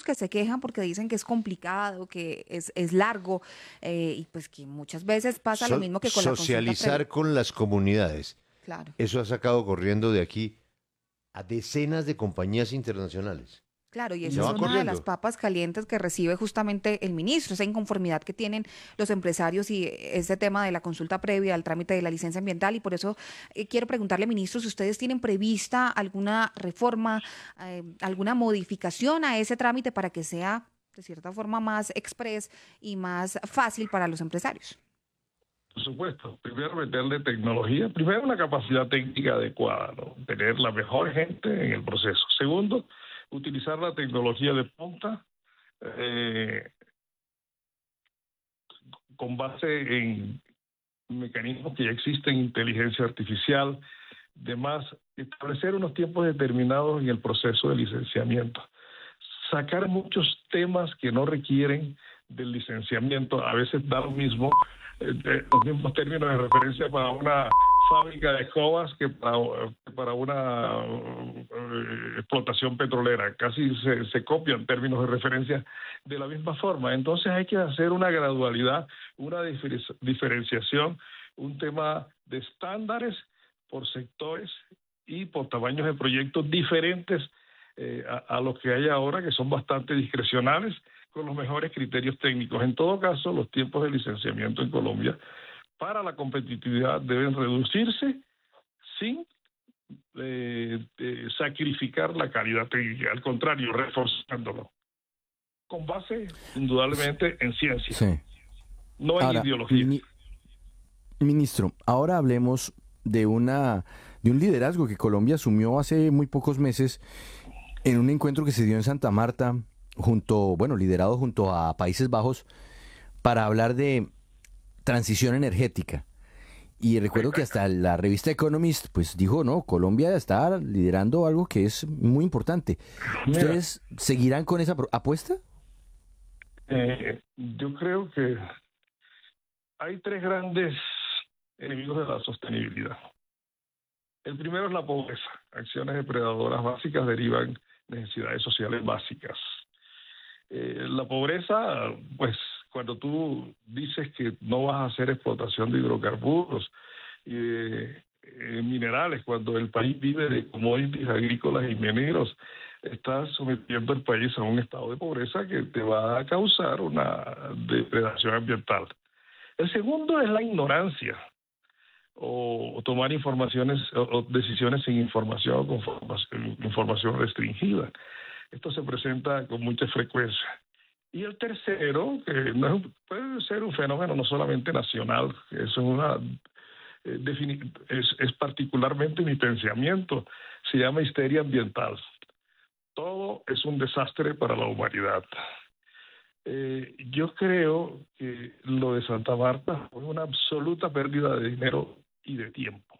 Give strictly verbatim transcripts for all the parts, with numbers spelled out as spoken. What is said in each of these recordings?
que se quejan porque dicen que es complicado, que es, es largo, eh, y pues que muchas veces pasa lo So- mismo que con la consulta previa. socializar con las comunidades. Claro. Eso ha sacado corriendo de aquí a decenas de compañías internacionales. Claro, y Se esa es van una de las corriendo. papas calientes que recibe justamente el ministro, esa inconformidad que tienen los empresarios y ese tema de la consulta previa al trámite de la licencia ambiental. Y por eso eh, quiero preguntarle, ministro, si ustedes tienen prevista alguna reforma, eh, alguna modificación a ese trámite para que sea de cierta forma más express y más fácil para los empresarios. Por supuesto, primero meterle tecnología, primero una capacidad técnica adecuada, ¿no? Tener la mejor gente en el proceso. Segundo, utilizar la tecnología de punta eh, con base en mecanismos que ya existen, inteligencia artificial, demás, establecer unos tiempos determinados en el proceso de licenciamiento. Sacar muchos temas que no requieren del licenciamiento, a veces da lo mismo, eh, eh, los mismos términos de referencia para una fábrica de escobas que para, para una uh, explotación petrolera. Casi se, se copian términos de referencia de la misma forma. Entonces hay que hacer una gradualidad, una difer diferenciación, un tema de estándares por sectores y por tamaños de proyectos diferentes eh, a, a los que hay ahora, que son bastante discrecionales, con los mejores criterios técnicos. En todo caso, los tiempos de licenciamiento en Colombia para la competitividad deben reducirse sin eh, eh, sacrificar la calidad técnica, al contrario, reforzándolo, con base indudablemente en ciencia, Sí. no en Ahora, ideología. mini- ministro, ahora hablemos de una de un liderazgo que Colombia asumió hace muy pocos meses en un encuentro que se dio en Santa Marta, junto, bueno, liderado junto a Países Bajos, para hablar de transición energética. Y recuerdo que hasta la revista Economist pues dijo, no, Colombia está liderando algo que es muy importante. Mira, ¿Ustedes seguirán con esa pro- apuesta? eh, yo creo que hay tres grandes enemigos de la sostenibilidad. El primero es la pobreza. Acciones depredadoras básicas derivan necesidades sociales básicas. Eh, la pobreza, pues cuando tú dices que no vas a hacer explotación de hidrocarburos y de eh, minerales, cuando el país vive de commodities agrícolas y mineros, estás sometiendo al país a un estado de pobreza que te va a causar una depredación ambiental. El segundo es la ignorancia, o tomar informaciones o, o decisiones sin información o con formación, información restringida. Esto se presenta con mucha frecuencia. Y el tercero, que no es, puede ser un fenómeno no solamente nacional, eso es, una, eh, defini es, es particularmente mi pensamiento, se llama histeria ambiental. Todo es un desastre para la humanidad. Eh, yo creo que lo de Santa Marta fue una absoluta pérdida de dinero y de tiempo.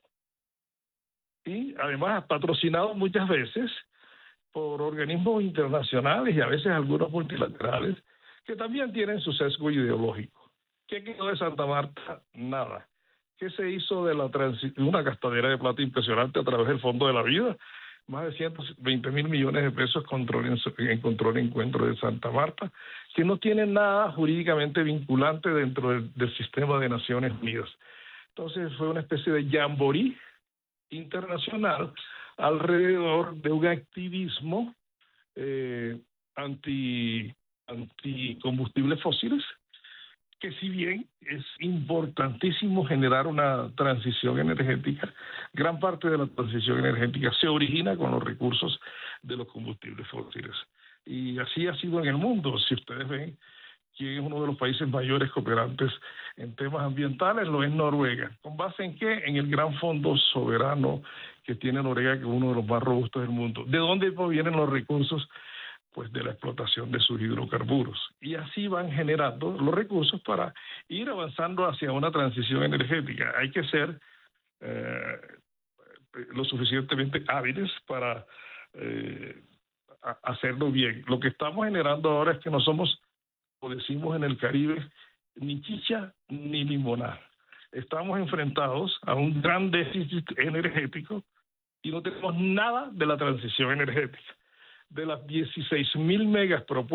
Y además patrocinado muchas veces por organismos internacionales y a veces algunos multilaterales que también tienen su sesgo ideológico. ¿Qué quedó de Santa Marta? Nada. ¿Qué se hizo de la una gastadera de plata impresionante a través del Fondo de la Vida? Más de ciento veinte mil millones de pesos encontró el encuentro de Santa Marta, que no tiene nada jurídicamente vinculante dentro del, del sistema de Naciones Unidas. Entonces fue una especie de jamboree internacional alrededor de un activismo eh, anti, anti combustibles fósiles, que si bien es importantísimo generar una transición energética, gran parte de la transición energética se origina con los recursos de los combustibles fósiles. Y así ha sido en el mundo. Si ustedes ven quién es uno de los países mayores cooperantes en temas ambientales, lo es Noruega. ¿Con base en qué? En el gran fondo soberano que tiene Noruega, que es uno de los más robustos del mundo. ¿De dónde provienen los recursos? Pues de la explotación de sus hidrocarburos. Y así van generando los recursos para ir avanzando hacia una transición energética. Hay que ser eh, lo suficientemente hábiles para eh, hacerlo bien. Lo que estamos generando ahora es que no somos, como decimos en el Caribe, ni chicha ni limonada. Estamos enfrentados a un gran déficit energético y no tenemos nada de la transición energética. De las dieciséis mil megas propuestas